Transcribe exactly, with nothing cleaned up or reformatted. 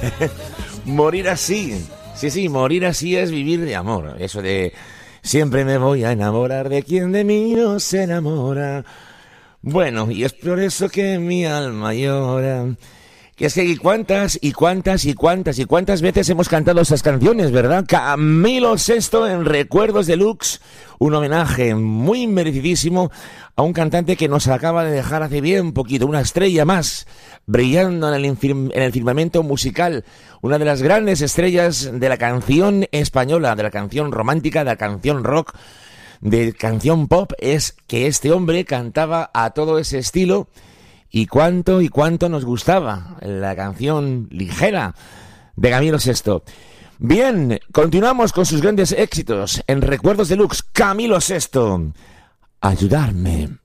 Morir así. Sí, sí, morir así es vivir de amor. Eso de siempre me voy a enamorar de quien de mí no se enamora. Bueno, y es por eso que mi alma llora. Que es que cuántas y cuántas y cuántas y cuántas veces hemos cantado esas canciones, ¿verdad? Camilo Sesto en Recuerdos Deluxe, un homenaje muy merecidísimo a un cantante que nos acaba de dejar hace bien poquito, una estrella más, brillando en el, infirm- en el firmamento musical, una de las grandes estrellas de la canción española, de la canción romántica, de la canción rock, de canción pop, es que este hombre cantaba a todo ese estilo. Y cuánto y cuánto nos gustaba la canción ligera de Camilo Sesto. Bien, continuamos con sus grandes éxitos en Recuerdos Deluxe. Camilo Sesto, ayudarme.